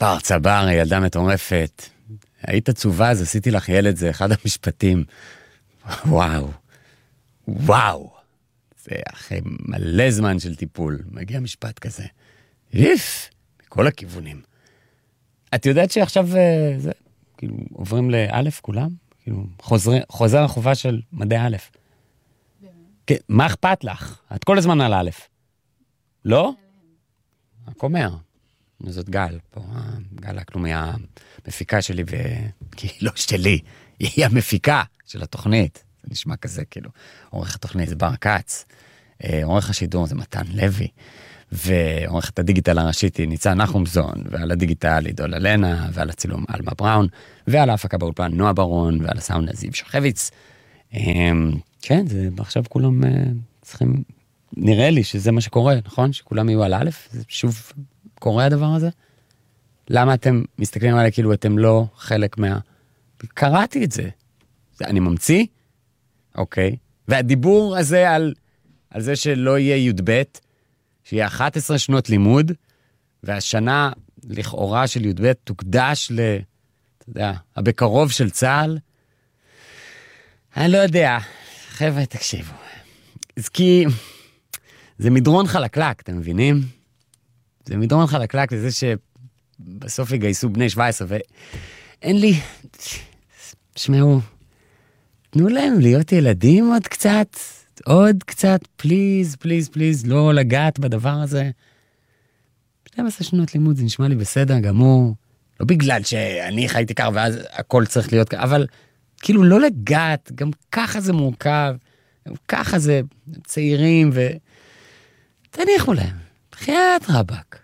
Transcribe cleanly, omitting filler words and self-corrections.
בר צבר, ילדה מטורפת. היית עצובה, אז עשיתי לך ילד, זה אחד המשפטים. וואו. וואו. זה אחרי מלא זמן של טיפול. מגיע משפט כזה. מכל הכיוונים. את יודעת שעכשיו זה, כאילו, עוברים לאלף כולם? כאילו, חוזר החובה של מדעי א'. כן, מה אכפת לך? את כל הזמן על א'. לא? רק אומר. זאת גל, פה, גל אקלום היא המפיקה שלי, כי לא שלי, היא המפיקה של התוכנית. זה נשמע כזה, כאילו, עורך התוכנית זה בר קץ, עורך השידור זה מתן לוי, ועורכת הדיגיטל הראשית היא ניצן נחומזון, ועל הדיגיטל היא דולה לנה, ועל הצילום אלמה בראון, ועל ההפקה באולפן נועה ברון, ועל הסאונד זיו שחביץ. כן, זה עכשיו כולם צריכים, נראה לי שזה מה שקורה, נכון? שכולם יהיו על א', זה שוב קורה הדבר הזה? למה אתם מסתכלים עליי כאילו אתם לא חלק קראתי את זה. אני ממציא? אוקיי. והדיבור הזה על זה שלא יהיה י"ב, שיהיה 11 שנות לימוד, והשנה לכאורה של י"ב תוקדש אתה יודע, הבקרוב של צה"ל. אני לא יודע. חבר'ה, תקשיבו. אז כי זה מדרון חלקלק, אתם מבינים? זה מדרון חלקלק לזה שבסוף יגייסו בני 17, ואין לי, שמעו, תנו להם להיות ילדים עוד קצת, פליז, פליז, פליז, לא לגעת בדבר הזה. 12 שנות לימוד, זה נשמע לי בסדר גמור, לא בגלל שאני חייתי כך ואז הכל צריך להיות כך, אבל כאילו לא לגעת, גם ככה זה מורכב, גם ככה זה צעירים, תניחו להם, בחיית רבק.